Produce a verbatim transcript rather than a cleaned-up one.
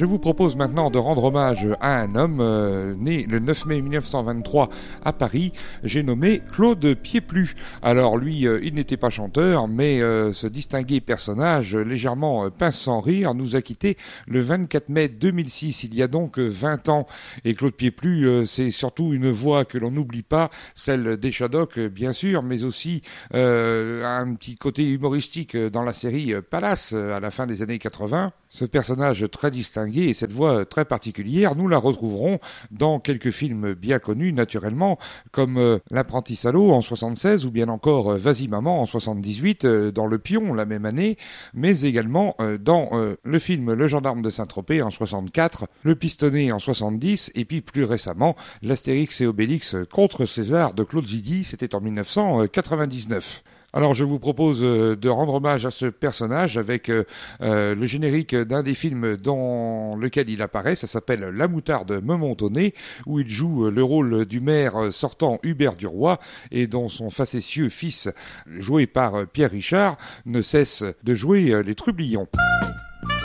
Je vous propose maintenant de rendre hommage à un homme euh, né le neuf mai mille neuf cent vingt-trois à Paris, j'ai nommé Claude Pieplu. Alors lui, euh, il n'était pas chanteur, mais euh, ce distingué personnage légèrement euh, pince sans rire nous a quittés le vingt-quatre mai deux mille six, il y a donc vingt ans. Et Claude Pieplu, euh, c'est surtout une voix que l'on n'oublie pas, celle des Shadocks bien sûr, mais aussi euh, un petit côté humoristique dans la série Palace à la fin des années quatre-vingts. Ce personnage très distingué et cette voix très particulière, nous la retrouverons dans quelques films bien connus naturellement, comme euh, L'apprenti salaud en soixante-seize ou bien encore euh, Vas-y maman en soixante-dix-huit, euh, dans Le Pion la même année, mais également euh, dans euh, le film Le gendarme de Saint-Tropez en soixante-quatre, Le pistonné en soixante-dix et puis plus récemment l'Astérix et Obélix contre César de Claude Zidi, c'était en mille neuf cent quatre-vingt-dix-neuf. Alors je vous propose de rendre hommage à ce personnage avec euh, euh, le générique d'un des films dans lequel il apparaît, ça s'appelle La moutarde me monte au nez, où il joue le rôle du maire sortant Hubert Duroy et dont son facétieux fils, joué par Pierre Richard, ne cesse de jouer les trublions.